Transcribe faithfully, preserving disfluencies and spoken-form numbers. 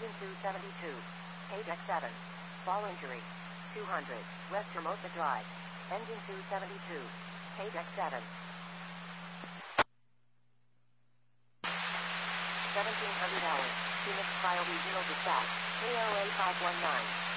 Engine two seventy-two. K deck seven. Fall injury. two hundred. West Hermosa Drive. Engine two seventy-two. K deck seven. seventeen hundred hours. Phoenix Fire Regional Dispatch. K O A five one nine.